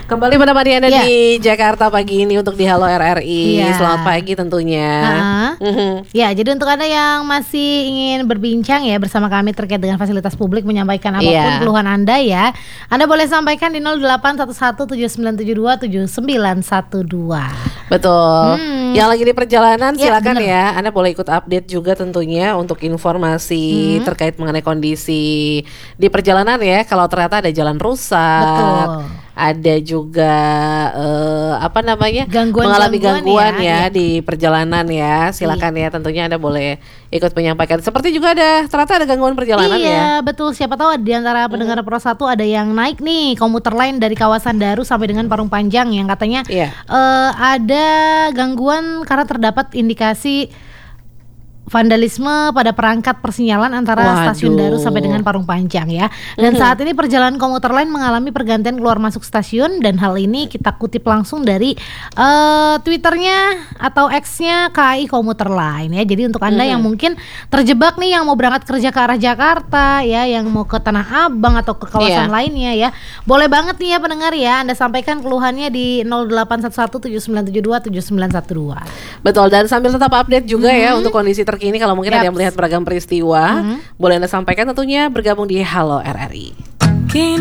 Kembali menemani Anda di Jakarta pagi ini untuk di Halo RRI. Selamat pagi tentunya. Ya, jadi untuk Anda yang masih ingin berbincang ya bersama kami terkait dengan fasilitas publik, menyampaikan apapun keluhan Anda ya, Anda boleh sampaikan di 081179729912. Betul. Yang lagi di perjalanan silakan ya. Anda boleh ikut update juga tentunya untuk informasi terkait mengenai kondisi di perjalanan ya. Kalau ternyata ada jalan rusak, ada juga mengalami gangguan ya di perjalanan ya. Silakan ya, tentunya Anda boleh ikut menyampaikan. Seperti juga ternyata ada gangguan perjalanan ya. Iya, betul. Siapa tahu di antara pendengar Pro 1 ada yang naik nih komuter lain dari kawasan Daru sampai dengan Parung Panjang yang katanya ada gangguan karena terdapat indikasi vandalisme pada perangkat persinyalan antara stasiun Daru sampai dengan Parung Panjang ya. Dan saat ini perjalanan komuter lain mengalami pergantian keluar masuk stasiun, dan hal ini kita kutip langsung dari Twitternya atau X-nya KAI Komuter Line ya. Jadi untuk Anda yang mungkin terjebak nih yang mau berangkat kerja ke arah Jakarta ya, yang mau ke Tanah Abang atau ke kawasan lainnya ya, boleh banget nih ya pendengar ya, Anda sampaikan keluhannya di 081179729912. Betul, dan sambil tetap update juga ya untuk kondisi terkini. Kalau mungkin ada yang melihat beragam peristiwa, boleh Anda sampaikan tentunya bergabung di Halo RRI.